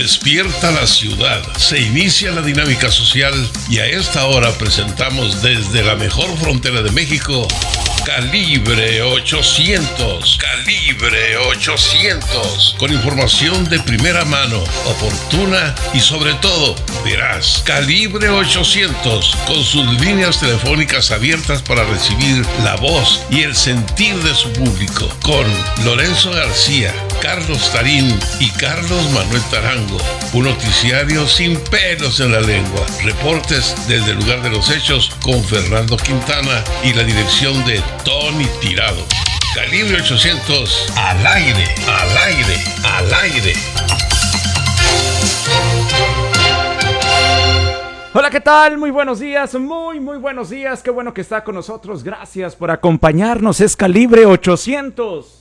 Despierta la ciudad, se inicia la dinámica social y a esta hora presentamos desde la mejor frontera de México, Calibre 800. Calibre 800. Con información de primera mano, oportuna y sobre todo, veraz. Calibre 800. Con sus líneas telefónicas abiertas para recibir la voz y el sentir de su público. Con Lorenzo García, Carlos Tarín y Carlos Manuel Tarango. Un noticiario sin pelos en la lengua. Reportes desde el lugar de los hechos con Fernando Quintana y la dirección de Tony Tirado. Calibre 800, al aire, al aire, al aire. Hola, ¿qué tal? Muy buenos días, muy buenos días. Qué bueno que está con nosotros. Gracias por acompañarnos. Es Calibre 800.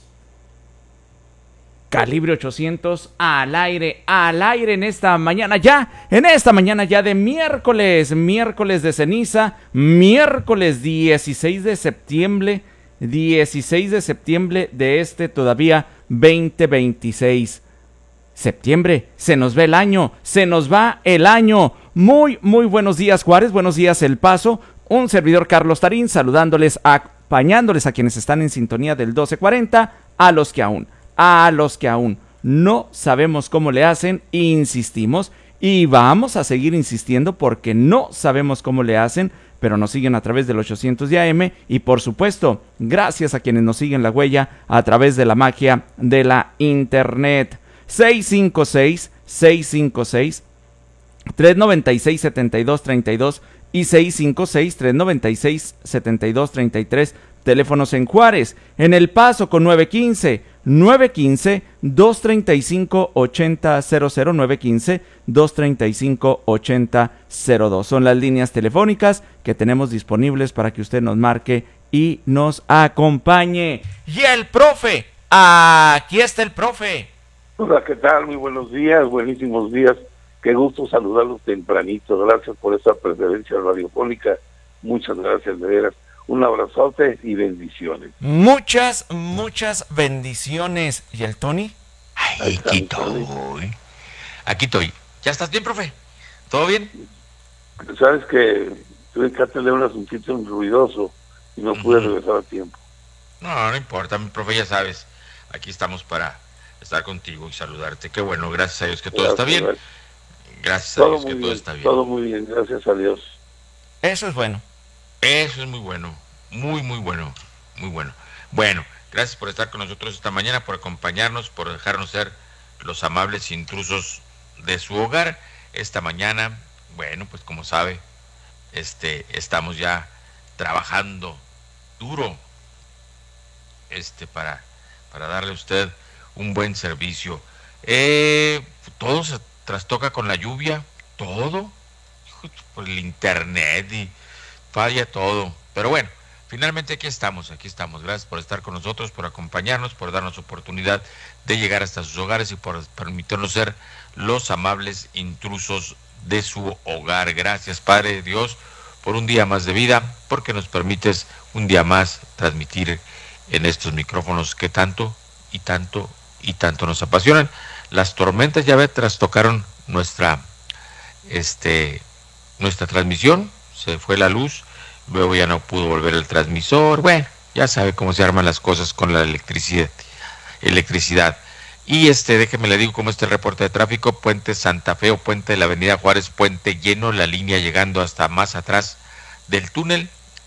Calibre 800 al aire en esta mañana ya de miércoles de ceniza, miércoles 16 de septiembre de este todavía 2026. Septiembre, se nos va el año. Muy buenos días, Juárez, buenos días, El Paso. Un servidor, Carlos Tarín, saludándoles, acompañándoles a quienes están en sintonía del 1240, a los que aún no sabemos cómo le hacen, insistimos y vamos a seguir insistiendo porque no sabemos cómo le hacen, pero nos siguen a través del 800 de AM y por supuesto, gracias a quienes nos siguen la huella a través de la magia de la internet. 656-396-7232 y 656-396-7233. Teléfonos en Juárez, en El Paso con 915-235-8000, 915-235-8002. Son las líneas telefónicas que tenemos disponibles para que usted nos marque y nos acompañe. Y el profe, aquí está el profe. Hola, ¿qué tal? Muy buenos días, buenísimos días. Qué gusto saludarlos tempranito. Gracias por esa preferencia radiofónica. Muchas gracias, de veras. Un abrazote y bendiciones. Muchas bendiciones. ¿Y el Tony? Ay, aquí estoy. ¿Ya estás bien, profe? ¿Todo bien? Sabes que tuve que atender un asuntito ruidoso y no pude regresar a tiempo. No importa, mi profe, ya sabes. Aquí estamos para estar contigo y saludarte. Qué bueno, gracias a Dios que todo está bien. Gracias a Dios que todo está bien. Todo muy bien, gracias a Dios. Eso es bueno. Eso es muy bueno, muy bueno. Bueno, gracias por estar con nosotros esta mañana, por acompañarnos, por dejarnos ser los amables intrusos de su hogar. Esta mañana, bueno, pues como sabe, estamos ya trabajando duro, para darle a usted un buen servicio. Todo se trastoca con la lluvia, todo, por el internet y falla todo, pero bueno, finalmente aquí estamos, gracias por estar con nosotros, por acompañarnos, por darnos oportunidad de llegar hasta sus hogares y por permitirnos ser los amables intrusos de su hogar. Gracias, Padre Dios, por un día más de vida, porque nos permites un día más transmitir en estos micrófonos que tanto nos apasionan. Las tormentas ya trastocaron nuestra transmisión. Se fue la luz, luego ya no pudo volver el transmisor. Bueno, ya sabe cómo se arman las cosas con la electricidad. Y déjeme le digo cómo está el reporte de tráfico. Puente Santa Fe o puente de la avenida Juárez, puente lleno, la línea llegando hasta más atrás del túnel,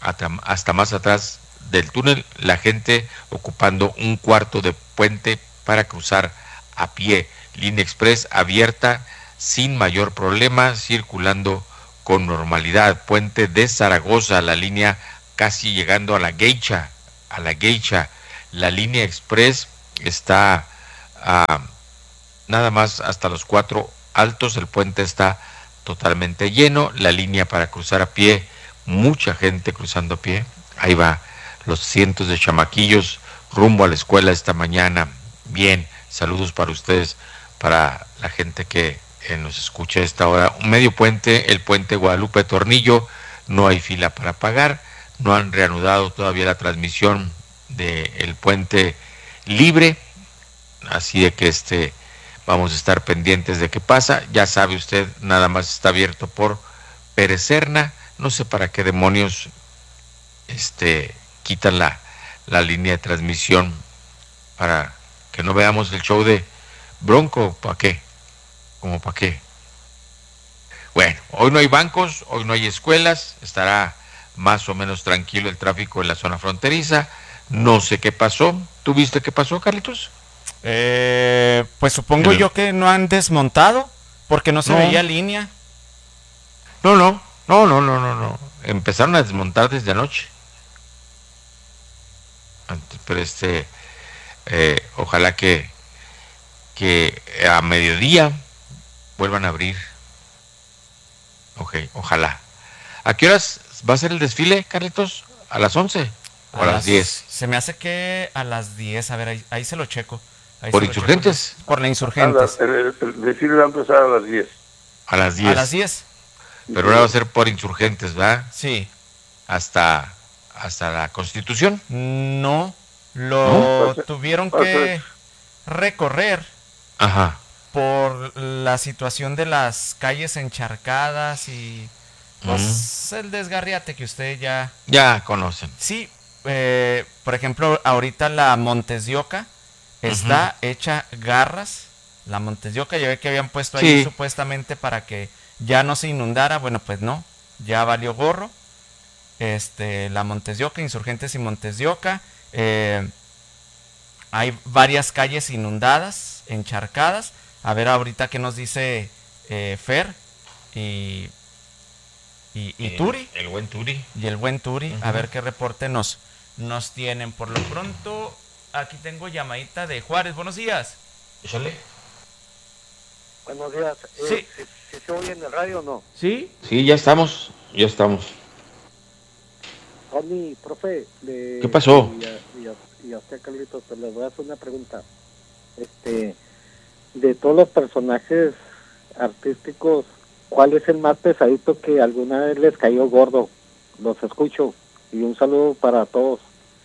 la gente ocupando un cuarto de puente para cruzar a pie. Línea express abierta sin mayor problema, circulando con normalidad. Puente de Zaragoza, la línea casi llegando a la Geisha. La línea express está nada más hasta los 4 Altos. El puente está totalmente lleno. La línea para cruzar a pie, mucha gente cruzando a pie. Ahí va los cientos de chamaquillos rumbo a la escuela esta mañana. Bien, saludos para ustedes, para la gente que nos escucha a esta hora. Un medio puente, el puente Guadalupe Tornillo, no hay fila para pagar. No han reanudado todavía la transmisión del puente libre, así de que Vamos a estar pendientes de qué pasa. Ya sabe usted, nada más está abierto por Perecerna. No sé para qué demonios quitan la línea de transmisión para que no veamos el show de Bronco. ¿Para qué? ¿Cómo para qué? Bueno, hoy no hay bancos, hoy no hay escuelas, estará más o menos tranquilo el tráfico en la zona fronteriza. No sé qué pasó. ¿Tú viste qué pasó, Carlitos? Pues supongo yo que no han desmontado, porque no se veía línea. No. Empezaron a desmontar desde anoche. Pero ojalá que a mediodía vuelvan a abrir. Ok, ojalá. ¿A qué horas va a ser el desfile, Carlitos? ¿A las 11 o a las 10? Se me hace que a las 10, a ver, ahí se lo checo. ¿Por Insurgentes? Por la Insurgentes. El desfile va a empezar a las 10. A las 10. A las 10. Pero ahora va a ser por Insurgentes, ¿verdad? Sí. Hasta la Constitución. No, lo tuvieron que recorrer. Ajá. Por la situación de las calles encharcadas y pues el desgarriate que usted ya conocen. Sí, por ejemplo, ahorita la Montes de Oca está hecha garras. La Montes de Oca, ya ve que habían puesto ahí supuestamente para que ya no se inundara. Bueno, pues no, ya valió gorro. La Montes de Oca, Insurgentes y Montes de Oca. Hay varias calles inundadas, encharcadas. A ver ahorita qué nos dice Fer y Turi. El buen Turi. Y el buen Turi. A ver qué reporte nos tienen. Por lo pronto, aquí tengo llamadita de Juárez. Buenos días. Échale. Buenos días. Sí. ¿Si se oye en el radio o no? ¿Sí? Sí, ya estamos. Tony, profe. ¿Qué pasó? Y a usted, Carlitos, pues les voy a hacer una pregunta. De todos los personajes artísticos, ¿cuál es el más pesadito que alguna vez les cayó gordo? Los escucho. Y un saludo para todos.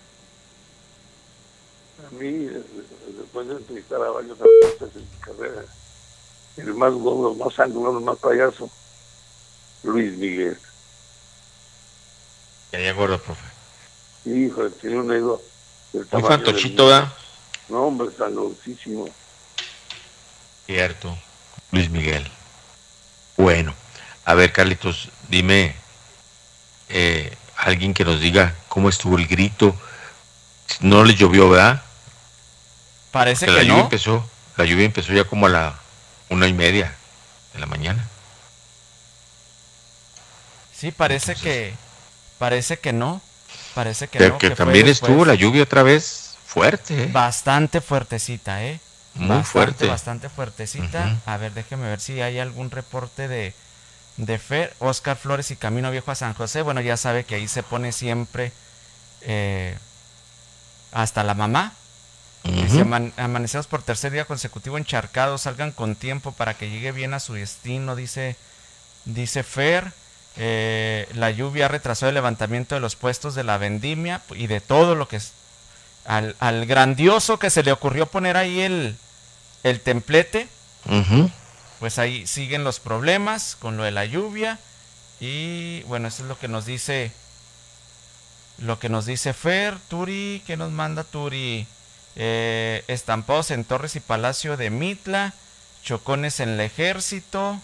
A mí, después de entrevistar a varios artistas en mi carrera, el más gordo, el más angular, el más payaso, Luis Miguel. Ya gordo, profe. Hijo, tiene un ego. Muy fantochito, ¿verdad? No, hombre, sangrosísimo. Cierto, Luis Miguel. Bueno, a ver, Carlitos, dime, alguien que nos diga cómo estuvo el grito. No les llovió, ¿verdad? Parece porque que la no. La lluvia empezó ya como a la 1:30 de la mañana. Sí, parece que no. Parece que Pero no. que también estuvo la lluvia otra vez fuerte, Bastante fuertecita, Muy fuerte. Bastante fuertecita. A ver, déjeme ver si hay algún reporte de Fer. Oscar Flores y Camino Viejo a San José. Bueno, ya sabe que ahí se pone siempre hasta la mamá. Dice, amanecemos por tercer día consecutivo encharcados. Salgan con tiempo para que llegue bien a su destino, dice Fer. La lluvia ha retrasado el levantamiento de los puestos de la vendimia y de todo lo que es al grandioso que se le ocurrió poner ahí el templete. Pues ahí siguen los problemas con lo de la lluvia. Y bueno, eso es lo que nos dice Fer. Turi, ¿qué nos manda Turi? Estampados en Torres y Palacio de Mitla, chocones en el Ejército.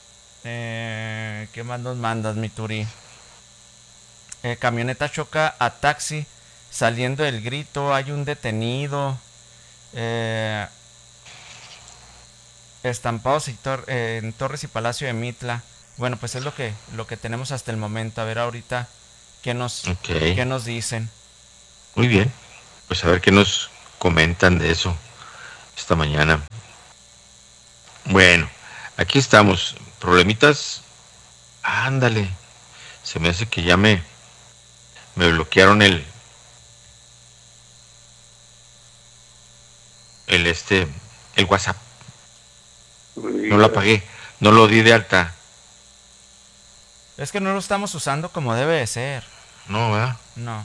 ¿Qué más nos mandas, mi Turi? Camioneta choca a taxi saliendo del grito, hay un detenido. Estampados en Torres y Palacio de Mitla. Bueno, pues es lo que tenemos hasta el momento. A ver ahorita qué nos dicen. Muy bien, pues a ver qué nos comentan de eso esta mañana. Bueno, aquí estamos. Problemitas. Ándale. Se me hace que ya me bloquearon el WhatsApp. No lo apagué, no lo di de alta. Es que no lo estamos usando como debe de ser. No, ¿verdad? No.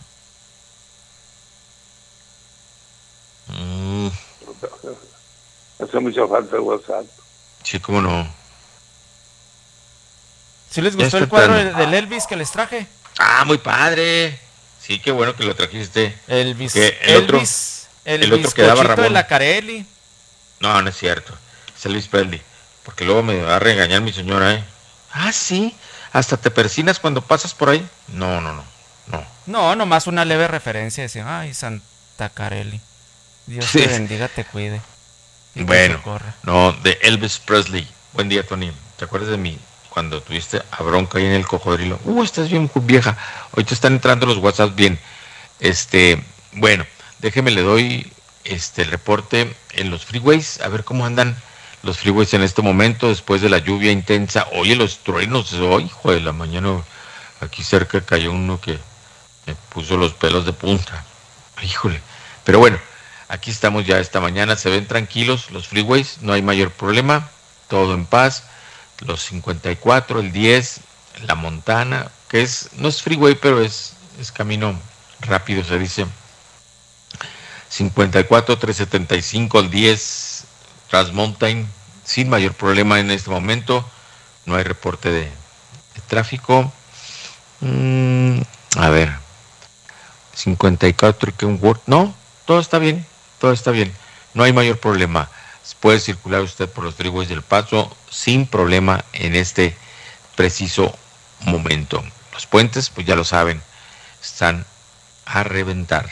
Hace mucha falta el WhatsApp. Sí, cómo no. ¿Sí les Ya gustó estoy el cuadro entrando. del Elvis que les traje? Ah, muy padre. Sí, qué bueno que lo trajiste. Elvis, Porque el el otro quedaba bizcochito de Ramón. la Carelli. No, no es cierto. Es Elvis Presley. Porque luego me va a regañar mi señora, ¿eh? Ah, sí. Hasta te persinas cuando pasas por ahí. No. No, nomás una leve referencia. Decía, ay, Santa Carelli. Dios te bendiga, te cuide. Y te Bueno, socorra. no, de Elvis Presley. Buen día, Tony. ¿Te acuerdas de mí cuando tuviste a bronca ahí en el cocodrilo? Estás bien vieja. Hoy te están entrando los WhatsApp bien. Bueno, déjeme le doy el reporte en los freeways, a ver cómo andan los freeways en este momento después de la lluvia intensa. Oye, los truenos, hoy, hijo de la mañana, aquí cerca cayó uno que me puso los pelos de punta. Híjole. Pero bueno, aquí estamos ya esta mañana, se ven tranquilos los freeways, no hay mayor problema, todo en paz. Los 54, el 10, la Montana, que no es freeway, pero es camino rápido, se dice. 54, 375, el 10, Trans Mountain, sin mayor problema en este momento, no hay reporte de tráfico. A ver, 54, no, todo está bien, no hay mayor problema. Puede circular usted por los freeways del Paso sin problema en este preciso momento. Los puentes, pues ya lo saben, están a reventar.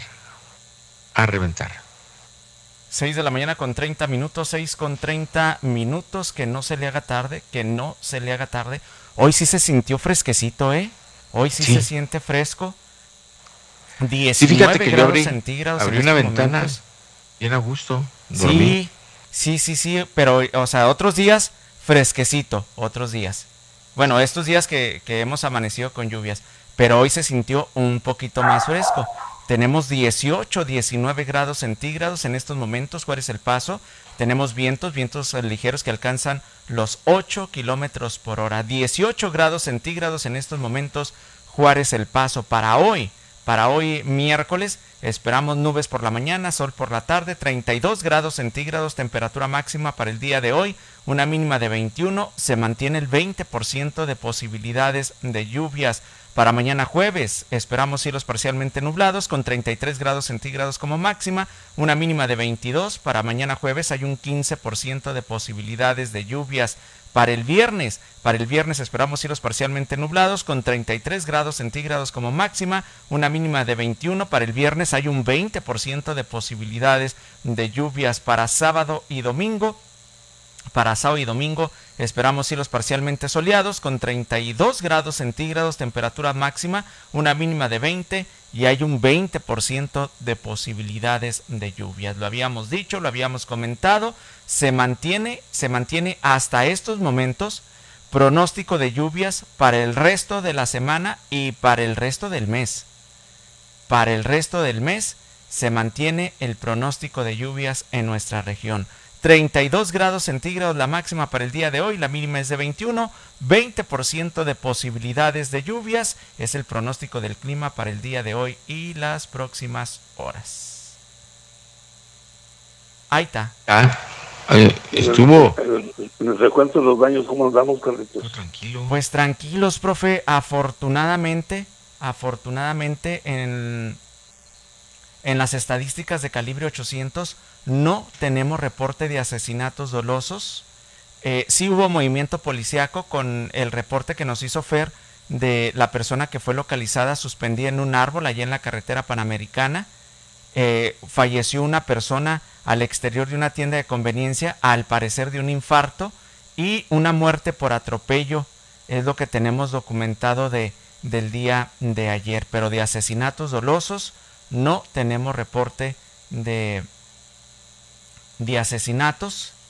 6 de la mañana con 30 minutos, 6 con 30 minutos, que no se le haga tarde. Hoy sí se sintió fresquecito, ¿eh? Hoy sí se siente fresco. 19 sí, fíjate que grados yo centígrados. abrí una ventana bien a gusto. Dormí. Sí, pero, o sea, otros días fresquecito, otros días. Bueno, estos días que hemos amanecido con lluvias, pero hoy se sintió un poquito más fresco. Tenemos 18, 19 grados centígrados en estos momentos, Juárez El Paso. Tenemos vientos ligeros que alcanzan los 8 kilómetros por hora. 18 grados centígrados en estos momentos, Juárez El Paso. Para hoy miércoles, esperamos nubes por la mañana, sol por la tarde, 32 grados centígrados, temperatura máxima para el día de hoy, una mínima de 21, se mantiene el 20% de posibilidades de lluvias. Para mañana jueves esperamos cielos parcialmente nublados con 33 grados centígrados como máxima, una mínima de 22. Para mañana jueves hay un 15% de posibilidades de lluvias. Para el viernes esperamos cielos parcialmente nublados con 33 grados centígrados como máxima, una mínima de 21. Para el viernes hay un 20% de posibilidades de lluvias. Para sábado y domingo esperamos cielos parcialmente soleados con 32 grados centígrados, temperatura máxima, una mínima de 20 y hay un 20% de posibilidades de lluvias. Lo habíamos dicho, lo habíamos comentado, se mantiene hasta estos momentos pronóstico de lluvias para el resto de la semana y para el resto del mes. Para el resto del mes se mantiene el pronóstico de lluvias en nuestra región. 32 grados centígrados la máxima para el día de hoy, la mínima es de 21, 20% de posibilidades de lluvias, es el pronóstico del clima para el día de hoy y las próximas horas. Ahí está. Estuvo. En el recuento de los daños, ¿cómo andamos, Carlitos? Tranquilo. Pues tranquilos, profe, afortunadamente en las estadísticas de calibre 800 no tenemos reporte de asesinatos dolosos. Sí hubo movimiento policíaco con el reporte que nos hizo Fer de la persona que fue localizada suspendida en un árbol allá en la carretera Panamericana. Falleció una persona al exterior de una tienda de conveniencia, al parecer de un infarto, y una muerte por atropello es lo que tenemos documentado del día de ayer, pero de asesinatos dolosos no tenemos reporte de asesinatos